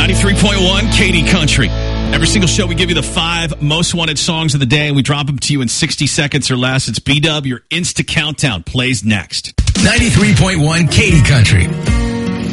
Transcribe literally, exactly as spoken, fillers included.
ninety-three point one Katy Country. Every single show, we give you the five most wanted songs of the day, and we drop them to you in sixty seconds or less. It's B-Dub. Your Insta Countdown plays next. ninety-three point one Katy Country.